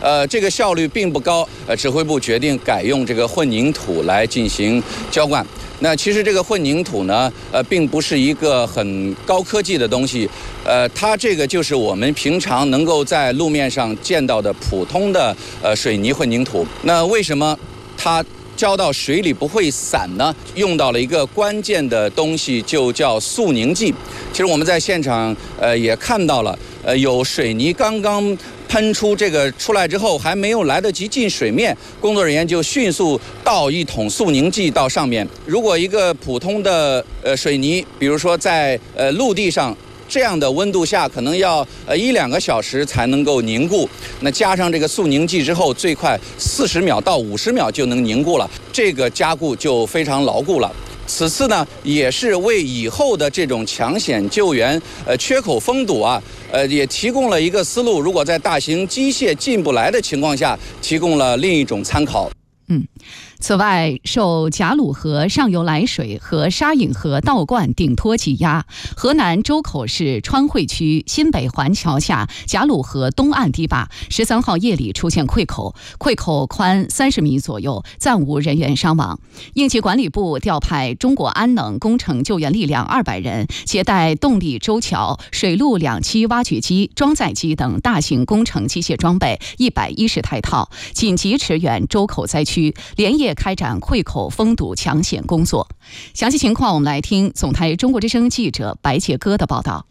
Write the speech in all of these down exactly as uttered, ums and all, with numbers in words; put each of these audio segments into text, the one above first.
呃，这个效率并不高，呃，指挥部决定改用这个混凝土来进行浇灌。那其实这个混凝土呢，呃，并不是一个很高科技的东西，呃，它这个就是我们平常能够在路面上见到的普通的呃水泥混凝土。那为什么它浇到水里不会散呢？用到了一个关键的东西，就叫速凝剂。其实我们在现场呃也看到了，呃，有水泥刚刚喷出这个出来之后，还没有来得及进水面，工作人员就迅速倒一桶速凝剂到上面。如果一个普通的呃水泥，比如说在呃陆地上，这样的温度下可能要呃一两个小时才能够凝固，那加上这个速凝剂之后，最快四十秒到五十秒就能凝固了，这个加固就非常牢固了。此次呢，也是为以后的这种抢险救援、呃缺口封堵啊，呃也提供了一个思路。如果在大型机械进不来的情况下，提供了另一种参考。 嗯。此外，受贾鲁河上游来水和沙引河倒灌顶托挤压，河南周口市川汇区新北环桥下贾鲁河东岸堤坝十三号夜里出现溃口，溃口宽三十米左右，暂无人员伤亡。应急管理部调派中国安能工程救援力量二百人，携带动力周桥、水陆两栖挖掘机、装载机等大型工程机械装备一百一十台套，紧急驰援周口灾区，连夜开展溃口封堵抢险工作。详细情况我们来听总台中国之声记者白杰哥的报道。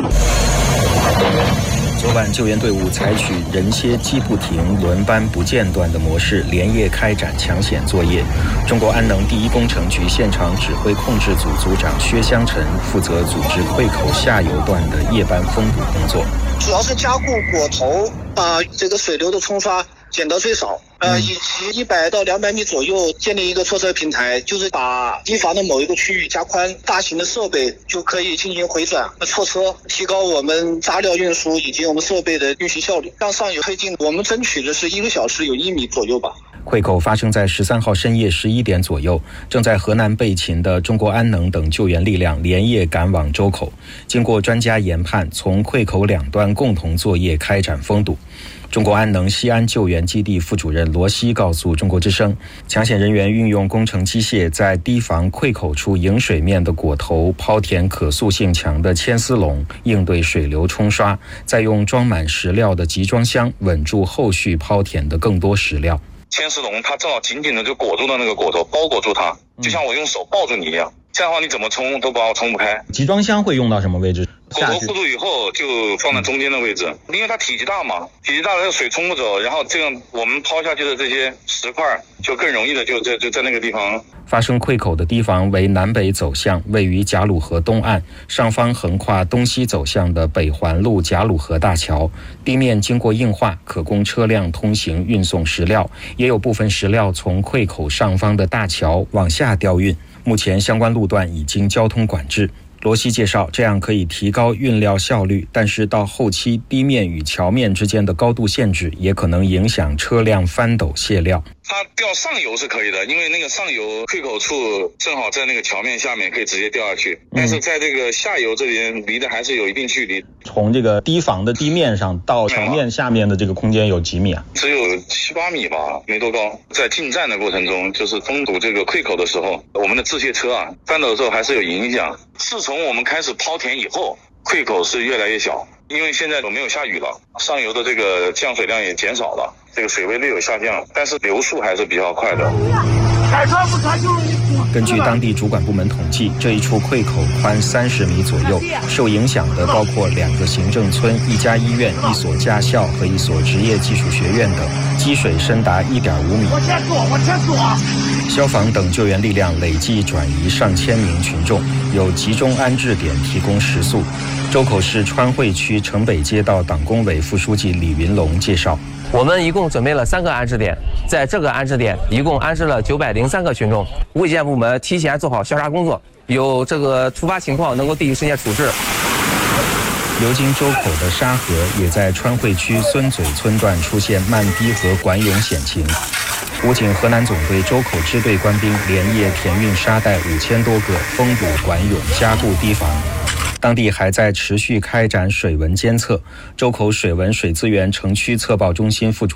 昨晚救援队伍采取人歇机不停、轮班不间断的模式，连夜开展抢险作业。中国安能第一工程局现场指挥控制组组长薛湘晨负责组织溃口下游段的夜班封堵工作， 主要是加固果头，把这个水流的冲刷减到最少。呃，以及一百到两百米左右建立一个错车平台，就是把堤防的某一个区域加宽，大型的设备就可以进行回转错车，提高我们杂料运输以及我们设备的运行效率。向上游推进，我们争取的是一个小时有一米左右吧。 溃口发生在十三号深夜十一点左右，正在河南备勤的中国安能等救援力量连夜赶往周口，经过专家研判，从溃口两端共同作业开展封堵。中国安能西安救援基地副主任罗西告诉中国之声，抢险人员运用工程机械在堤防溃口处迎水面的果头抛填可塑性强的铅丝笼，应对水流冲刷，再用装满石料的集装箱稳住后续抛填的更多石料。 铅丝笼它正好紧紧的就裹住了那个果头，包裹住它，就像我用手抱住你一样，这样的话你怎么冲都把我冲不开。 集装箱会用到什么位置？ 果头固住以后就放在中间的位置，因为它体积大嘛，体积大了水冲不走，然后这样我们抛下去的这些石块就更容易的就在就在那个地方。 发生溃口的堤防为南北走向，位于贾鲁河东岸，上方横跨东西走向的北环路贾鲁河大桥，地面经过硬化，可供车辆通行运送石料，也有部分石料从溃口上方的大桥往下调运。目前相关路段已经交通管制。罗西介绍，这样可以提高运料效率，但是到后期地面与桥面之间的高度限制也可能影响车辆翻斗卸料。 它调上游是可以的，因为那个上游溃口处正好在那个桥面下面，可以直接掉下去。但是在这个下游这边离的还是有一定距离。 从这个堤防的地面上到桥面下面的这个空间有几米啊？ 只有七八米吧，没多高。在进站的过程中，就是封堵这个溃口的时候，我们的制卸车啊翻斗的时候还是有影响。自从我们开始抛填以后，溃口是越来越小，因为现在都没有下雨了，上游的这个降水量也减少了，这个水位略有下降，但是流速还是比较快的。 根据当地主管部门统计，这一处溃口宽三十米左右，受影响的包括两个行政村、一家医院、一所驾校和一所职业技术学院等，积水深达一点五米。消防等救援力量累计转移上千名群众，有集中安置点提供食宿。周口市川汇区城北街道党工委副书记李云龙介绍， 我们一共准备了三个安置点，在这个安置点一共安置了九百零三个群众。卫健部门提前做好消杀工作，有这个突发情况能够第一时间处置。 流经周口的沙河也在川汇区孙嘴村段出现漫堤和管涌险情。武警河南总队周口支队官兵连夜填运沙袋五千多个，封堵管涌，加固堤防。当地还在持续开展水文监测。周口水文水资源城区测报中心副主